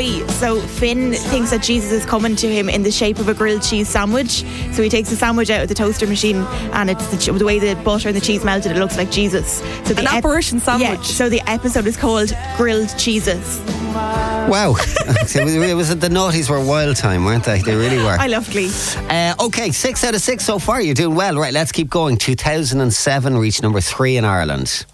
Glee. So Finn thinks that Jesus is coming to him in the shape of a grilled cheese sandwich. So he takes the sandwich out of the toaster machine, and it's the way the butter and the cheese melted, it looks like Jesus. So An apparition sandwich. Yeah, so the episode is called Grilled Cheeses. Wow. It was the naughties were wild time, weren't they? They really were. I love Glee. Okay, 6 out of 6 so far. You're doing well. Right, let's keep going. 2007 reached number 3 in Ireland.